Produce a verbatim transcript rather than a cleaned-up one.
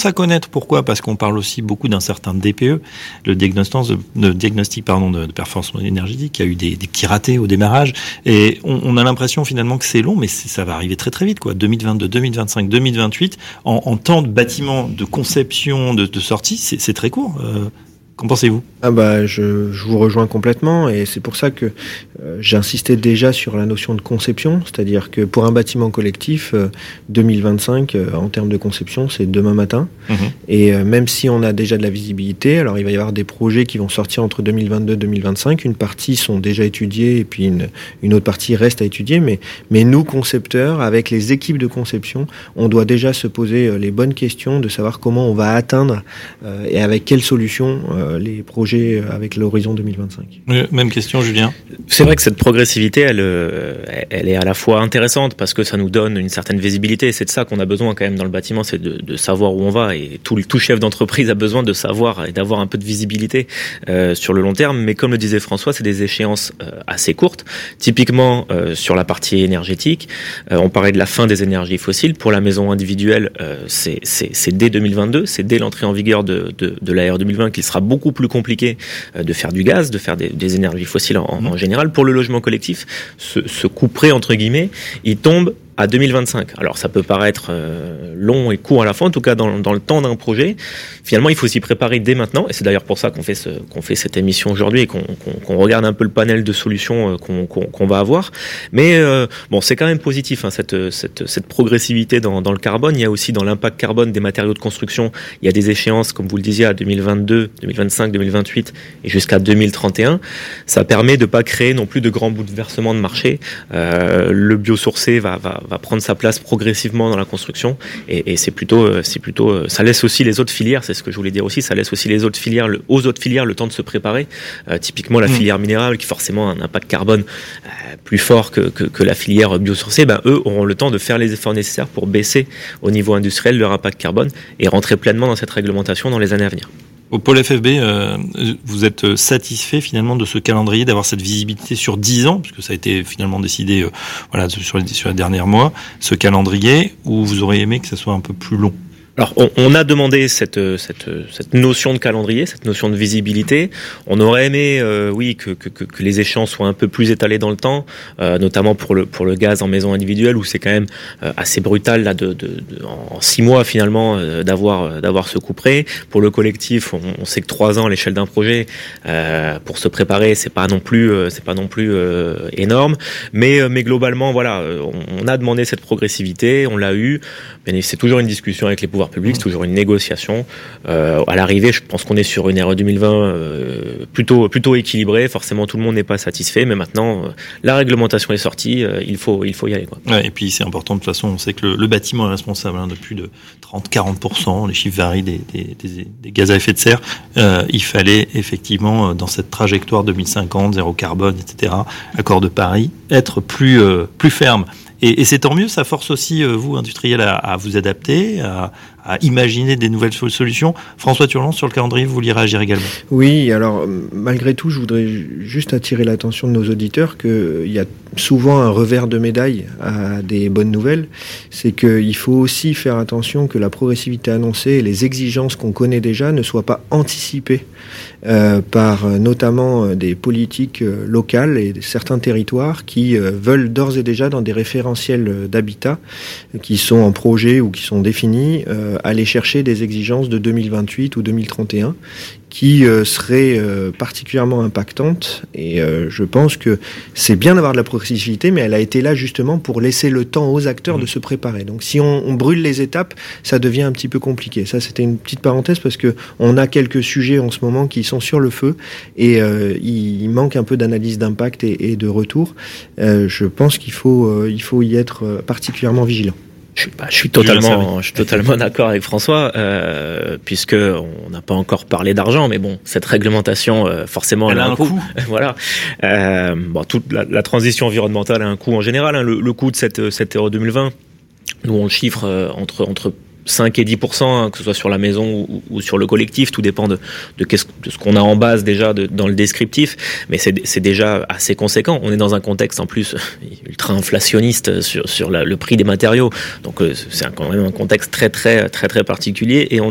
commence à connaître. Pourquoi ? Parce qu'on parle aussi beaucoup d'un certain D P E, le diagnostic, de, diagnostic pardon, de, de performance énergétique. Il y a eu des, des petits ratés au démarrage. Et on, on a l'impression finalement que c'est long, mais c'est, ça va arriver très très vite, quoi. deux mille vingt-deux, deux mille vingt-cinq, deux mille vingt-huit, en, en temps de bâtiment, de conception, de, de sortie, c'est, c'est très court. Euh, Qu'en pensez-vous ? Ah bah je, je vous rejoins complètement et c'est pour ça que euh, j'insistais déjà sur la notion de conception, c'est-à-dire que pour un bâtiment collectif, euh, deux mille vingt-cinq euh, en termes de conception, c'est demain matin. Mmh. Et euh, même si on a déjà de la visibilité, alors il va y avoir des projets qui vont sortir entre deux mille vingt-deux et deux mille vingt-cinq, une partie sont déjà étudiés et puis une, une autre partie reste à étudier, mais, mais nous concepteurs, avec les équipes de conception, on doit déjà se poser les bonnes questions de savoir comment on va atteindre euh, et avec quelles solutions euh, les projets avec l'horizon deux mille vingt-cinq. Même question, Julien. C'est vrai que cette progressivité, elle, elle est à la fois intéressante parce que ça nous donne une certaine visibilité. C'est de ça qu'on a besoin quand même dans le bâtiment, c'est de, de savoir où on va. Et tout, tout chef d'entreprise a besoin de savoir et d'avoir un peu de visibilité euh, sur le long terme. Mais comme le disait François, c'est des échéances euh, assez courtes. Typiquement euh, sur la partie énergétique, euh, on parlait de la fin des énergies fossiles. Pour la maison individuelle, euh, c'est, c'est, c'est dès deux mille vingt-deux, c'est dès l'entrée en vigueur de, de, de l'A R deux mille vingt qu'il sera beaucoup plus compliqué de faire du gaz, de faire des, des énergies fossiles en, en général. Pour le logement collectif, ce, ce coup près, entre guillemets, il tombe à deux mille vingt-cinq. Alors ça peut paraître euh, long et court à la fois, en tout cas dans, dans le temps d'un projet. Finalement, il faut s'y préparer dès maintenant, et c'est d'ailleurs pour ça qu'on fait, ce, qu'on fait cette émission aujourd'hui et qu'on, qu'on, qu'on regarde un peu le panel de solutions euh, qu'on, qu'on, qu'on va avoir. Mais euh, bon, c'est quand même positif, hein, cette, cette, cette progressivité dans, dans le carbone. Il y a aussi dans l'impact carbone des matériaux de construction, il y a des échéances, comme vous le disiez, à deux mille vingt-deux, deux mille vingt-cinq, deux mille vingt-huit et jusqu'à deux mille trente et un. Ça permet de pas créer non plus de grands bouleversements de marché. Euh, le biosourcé va, va va prendre sa place progressivement dans la construction et, et c'est plutôt, c'est plutôt, ça laisse aussi les autres filières, c'est ce que je voulais dire aussi, ça laisse aussi les autres filières, le, aux autres filières le temps de se préparer. Euh, typiquement la mmh. filière minérale qui forcément a un impact carbone euh, plus fort que, que, que la filière biosourcée, ben eux auront le temps de faire les efforts nécessaires pour baisser au niveau industriel leur impact carbone et rentrer pleinement dans cette réglementation dans les années à venir. Au pôle F F B, euh, vous êtes satisfait finalement de ce calendrier, d'avoir cette visibilité sur dix ans, puisque ça a été finalement décidé euh, voilà, sur, les, sur les derniers mois, ce calendrier, ou vous auriez aimé que ça soit un peu plus long ? Alors, on, on a demandé cette, cette, cette notion de calendrier, cette notion de visibilité. On aurait aimé, euh, oui, que, que, que les échéances soient un peu plus étalées dans le temps, euh, notamment pour le, pour le gaz en maison individuelle, où c'est quand même euh, assez brutal là, de, de, de, en six mois finalement, euh, d'avoir, d'avoir ce coup près. Pour le collectif, on, on sait que trois ans à l'échelle d'un projet, euh, pour se préparer, c'est pas non plus, euh, c'est pas non plus euh, énorme. Mais, euh, mais globalement, voilà, on, on a demandé cette progressivité, on l'a eu. Mais c'est toujours une discussion avec les pouvoirs publics, c'est toujours une négociation. Euh, à l'arrivée, je pense qu'on est sur une R E deux mille vingt euh, plutôt plutôt équilibrée. Forcément, tout le monde n'est pas satisfait, mais maintenant, euh, la réglementation est sortie, euh, il faut il faut y aller, quoi. Ouais, et puis c'est important de toute façon. On sait que le, le bâtiment est responsable hein, de plus de trente à quarante pour cent. Les chiffres varient des, des, des, des gaz à effet de serre. Euh, il fallait effectivement dans cette trajectoire deux mille cinquante, zéro carbone, et cetera. Accord de Paris, être plus euh, plus ferme. Et, et c'est tant mieux, ça force aussi euh, vous, industriels, à, à vous adapter, à, à imaginer des nouvelles solutions. François Turlon, sur le calendrier, vous vouliez réagir également ? Oui, alors malgré tout, je voudrais juste attirer l'attention de nos auditeurs qu'il y a souvent un revers de médaille à des bonnes nouvelles. C'est qu'il faut aussi faire attention que la progressivité annoncée et les exigences qu'on connaît déjà ne soient pas anticipées euh, par notamment des politiques locales et certains territoires qui euh, veulent d'ores et déjà dans des référentiels d'habitat qui sont en projet ou qui sont définis euh, aller chercher des exigences de deux mille vingt-huit ou deux mille trente et un qui euh, seraient euh, particulièrement impactantes. Et euh, je pense que c'est bien d'avoir de la progressivité, mais elle a été là justement pour laisser le temps aux acteurs de se préparer. Donc si on, on brûle les étapes, ça devient un petit peu compliqué. Ça, c'était une petite parenthèse parce que on a quelques sujets en ce moment qui sont sur le feu et euh, il manque un peu d'analyse d'impact et, et de retour. Euh, je pense qu'il faut, euh, il faut y être particulièrement vigilant. Je, bah, je suis totalement, je suis totalement d'accord avec François, euh, puisque on n'a pas encore parlé d'argent, mais bon, cette réglementation, euh, forcément, elle, elle a un coût. coût. Voilà. Euh, bon, toute la, la transition environnementale a un coût en général. Hein. Le, le coût de cette, cette R E deux mille vingt, nous on le chiffre euh, entre entre cinq et dix pour cent, hein, que ce soit sur la maison ou, ou sur le collectif, tout dépend de, de, qu'est-ce, de ce qu'on a en base déjà de, dans le descriptif, mais c'est, c'est déjà assez conséquent. On est dans un contexte en plus ultra inflationniste sur, sur la, le prix des matériaux, donc euh, c'est un, quand même un contexte très très très très particulier et on